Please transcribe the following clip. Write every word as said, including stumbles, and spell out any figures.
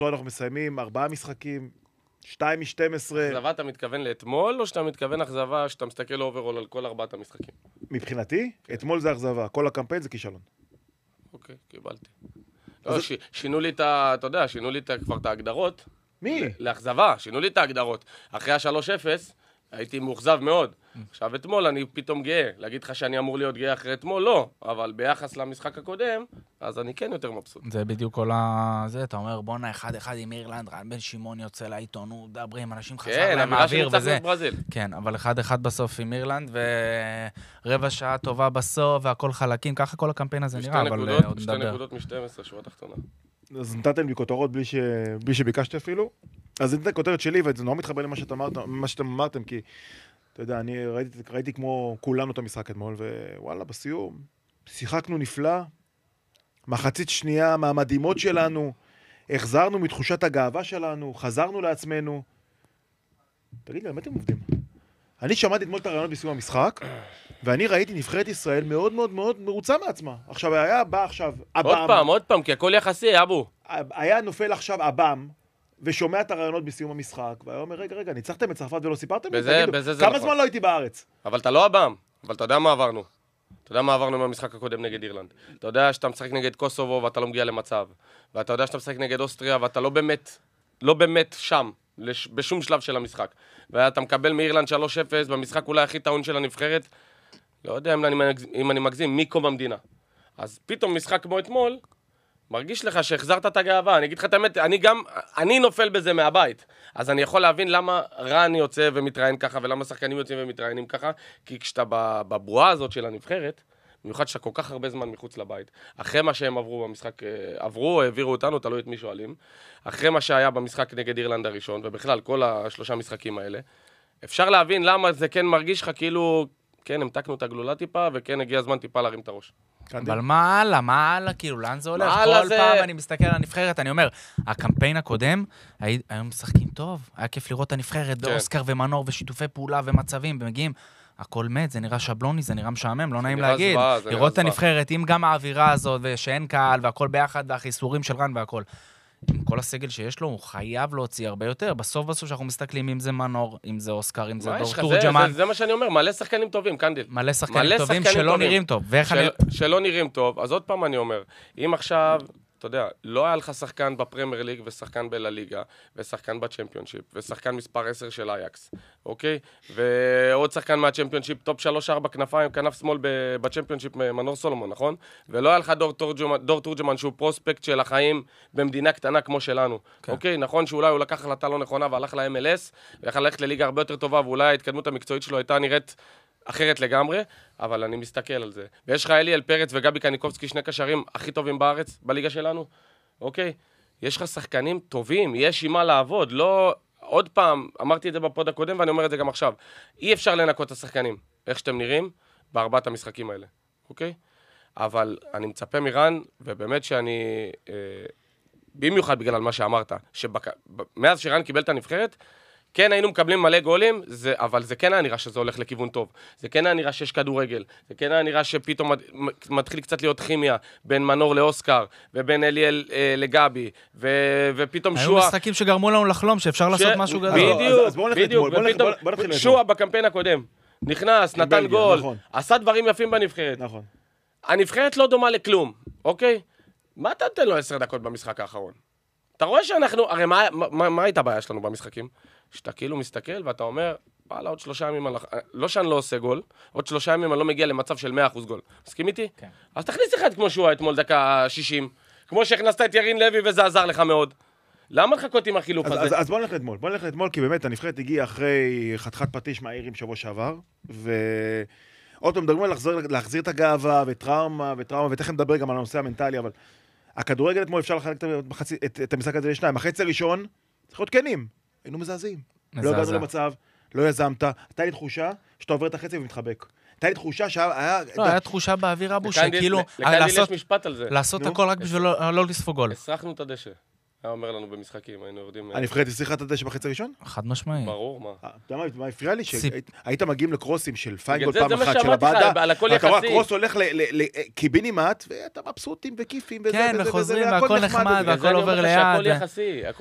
אנחנו מסיימים ארבעה משחקים, שתיים מ-שתים עשרה. אכזבה אתה מתכוון לאתמול, או שאתה מתכוון אכזבה שאתה מסתכל אוברול על כל ארבעת המשחקים? מבחינתי, אתמול זה אכזבה, כל הקמפיין זה כישלון. אוקיי, קיבלתי. לא, שינו לי את ה... אתה יודע, שינו לי כבר את ההגדרות. מי? לאכזבה, שינו לי את ההגדרות. אחרי ה-שלוש אפס, הייתי מאוכזב מאוד. עכשיו, אתמול אני פתאום גאה. להגיד לך שאני אמור להיות גאה אחרי אתמול, לא. אבל ביחס למשחק הקודם, אז אני כן יותר מבסוט. זה בדיוק כל ה... זה, אתה אומר, בונה אחד אחד עם אירלנד, רן בן שמעון יוצא לעיתונות, דברים, אנשים חזר להם האוויר וזה. כן, אבל אחד אחד בסוף עם אירלנד, ורבע שעה טובה בסוף, והכל חלקים, ככה כל הקמפיין הזה נראה, אבל עוד נדבר. שתי נקודות מ-שתים עשרה, שורה תחתונה. אז נתתם לי כותרות בלי, ש... בלי שביקשתי אפילו. אז נתת כותרת שלי, וזה נורא מתחבר למה שאתם אמרתם, מה שאתם אמרתם, כי, אתה יודע, אני ראיתי, ראיתי כמו כולנו את המשחק אתמול, ווואלה, בסיום, שיחקנו נפלא, מחצית שנייה מהמדהימות שלנו, החזרנו מתחושת הגאווה שלנו, חזרנו לעצמנו. תגיד לי, על מה אתם עובדים? אני שמעתי אתמול את הרעיונות בסיום המשחק, ואני ראיתי נבחרת ישראל מאוד מאוד מאוד מרוצה מעצמה. עכשיו, היה בא עכשיו, אבם. עוד פעם, עוד פעם, כי הכל יחסי, אבו. היה נופל עכשיו אבם, ושומע את הרעיונות בסיום המשחק, והיה אומר, רגע, רגע, ניצחתם את צרפת ולא סיפרתם? בזה, בזה זה נכון. כמה זמן לא הייתי בארץ? אבל אתה לא אבם, אבל אתה יודע מה עברנו. אתה יודע מה עברנו מהמשחק הקודם נגד אירלנד. אתה יודע שאתה משחק נגד קוסובו ואתה לא מגיע למצב. ואתה יודע שאתה משחק נגד אוסטריה ואתה לא באמת, לא באמת שם, לש, בשום שלב של המשחק. ואתה מקבל מאירלנד שלוש אפס במשחק אולי הכי טעון של הנבחרת. לא יודע אם אני, אם אני מגזים, מקום המדינה. אז פתאום משחק כמו אתמול, מרגיש לך שהחזרת את הגאווה. אני אגיד לך את האמת, אני גם, אני נופל בזה מהבית. אז אני יכול להבין למה רן יוצא ומתראיין ככה, ולמה שחקנים יוצאים ומתראיינים ככה, כי כשאתה בבועה הזאת של הנבחרת, במיוחד שאתה כל כך הרבה זמן מחוץ לבית, אחרי מה שהם עברו במשחק, עברו, העבירו אותנו, תלוי את מי שואלים, אחרי מה שהיה במשחק נגד אירלנד הראשון, ובכלל כל השלושה משחקים האלה, אפשר להבין למה זה כן מרגיש לך כאילו, כן, המתקנו את הגלולה טיפה, וכן הגיע הזמן טיפה להרים את הראש. אבל מה הלאה, מה הלאה, כאילו, לאן זה הולך? כל פעם אני מסתכל על הנבחרת, אני אומר, הקמפיין הקודם, היום משחקים טוב, היה כיף לראות את הנבחרת באוסקר ומנור ושיתופי פעולה ומצבים, ומגיעים, הכל מת, זה נראה שבלוני, זה נראה משעמם, לא נעים להגיד. לראות את הנבחרת, עם גם האווירה הזאת, ושאין קהל, והכל ביחד, והחיסורים של רן והכל. עם כל הסגל שיש לו, הוא חייב להוציא הרבה יותר. בסוף בסוף שאנחנו מסתכלים אם זה מנור, אם זה אוסקר, אם זה דור תורג'מן. זה מה שאני אומר, מלא שחקנים טובים, קנדיל. מלא שחקנים טובים שלא נראים טוב. שלא נראים טוב. אז עוד פעם אני אומר, אם עכשיו, אתה יודע, לא היה לך שחקן בפרמייר ליג ושחקן בלליגה, ושחקן בצ'מפיונשיפ, ושחקן מספר עשר של אייקס, אוקיי? ועוד שחקן מהצ'מפיונשיפ, טופ שלוש ארבע כנפיים, כנף שמאל בצ'מפיונשיפ, מנור סולומון, נכון? ולא היה לך דור תורג'מן, דור תורג'מן שהוא פרוספקט של החיים במדינה קטנה כמו שלנו. כן. אוקיי? נכון שאולי הוא לקח החלטה לא נכונה והלך ל-אם אל אס, ויכל ללכת לליגה הרבה יותר טובה, ואולי ההתקדמות המקצועית שלו הייתה נראית אחרת לגמרי, אבל אני מסתכל על זה. ויש לך אליאל פרץ וגבי קניקובסקי, שני קשרים הכי טובים בארץ, בליגה שלנו, אוקיי? יש לך שחקנים טובים, יש עם מה לעבוד, לא... עוד פעם, אמרתי את זה בפוד הקודם ואני אומר את זה גם עכשיו. אי אפשר לנקות את השחקנים, איך שאתם נראים, בארבעת המשחקים האלה, אוקיי? אבל אני מצפה מרן, ובאמת שאני... אה, במיוחד בגלל מה שאמרת, שמאז שרן קיבל את הנבחרת, כן היינו מקבלים מלא גולים, זה, אבל זה כן היה נראה שזה הולך לכיוון טוב. זה כן היה נראה שיש כדורגל. זה כן היה נראה שפתאום מתחיל קצת להיות כימיה בין מנור לאוסקר, ובין אליאל אה, לגבי, ו, ופתאום שואה... היו משחקים שגרמו לנו לחלום שאפשר ש... לעשות משהו גדול. בדיוק, אז, אז בדיוק. ופתאום שואה בקמפיין הקודם. נכנס, נתן בלגיה, גול, נכון. עשה דברים יפים בנבחרת. נכון. הנבחרת לא דומה לכלום, אוקיי? מה אתה נותן לו עשר דקות במשחק האחרון? אתה רואה שאנחנו... הרי מה, מה, מה הייתה הבעיה שלנו במשחקים? שאתה כאילו מסתכל ואתה אומר, וואלה, עוד שלושה ימים, לא שאני לא עושה גול, עוד שלושה ימים אני לא מגיע למצב של מאה אחוז גול. מסכים איתי? כן. אז תכניס אחד כמו שהוא אתמול דקה שישים, כמו שהכנסת את ירין לוי וזה עזר לך מאוד. למה לחכות עם החילוף אז, הזה? אז, אז בוא נלך לאתמול, בוא נלך לאתמול, כי באמת הנבחרת הגיעה אחרי חתיכת פטיש מהעירים שבוע שעבר, ועוד פעם מדברים על להחזיר, להחזיר את הגאווה וטראומה וטראומה, ותכף נדבר גם על הנושא המנטלי, אבל הכדורגל אתמול אפשר לחלק את, את, את המשחק הזה לשניים. החצי הראשון, צריך להיות כנים. היינו מזעזעים. לא הגענו למצב, לא יזמת. הייתה לי תחושה שאתה עובר את החצי ומתחבק. הייתה לי תחושה שהיה... לא, היה תחושה באוויר אבו, שכאילו... לקנדיל יש משפט על זה. לעשות הכל רק בשביל לא לספוג גול. הסרחנו את הדשא. היה אומר לנו במשחקים, היינו יורדים... הנבחרת הצליחה את הדשא בחצי ראשון? חד משמעי. ברור, מה. אתה יודע מה הפריע לי? שהיית מגיעים לקרוסים של פיינגול פעם זה מה אחת של שאמרתי לך, הבאדה, על הכל אתה רואה, יחסי. הקרוס הולך לקיבינימט, ואתה מבסוטים וכיפים וזה כן, וזה וזה, וחוזרים, והכל והכל נחמד, וזה. והכל עובר ליד. הכל יחסי.